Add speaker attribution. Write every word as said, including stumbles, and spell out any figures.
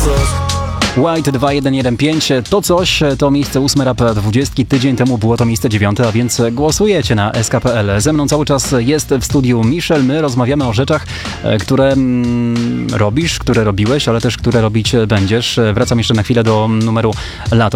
Speaker 1: White dwa jeden jeden pięć, to coś, to miejsce ósme rap dwudziestki, tydzień temu było to miejsce dziewiąte, a więc głosujecie na S K kropka P L. Ze mną cały czas jest w studiu Michel, my rozmawiamy o rzeczach, które mm, robisz, które robiłeś, ale też które robić będziesz. Wracam jeszcze na chwilę do numeru Lato.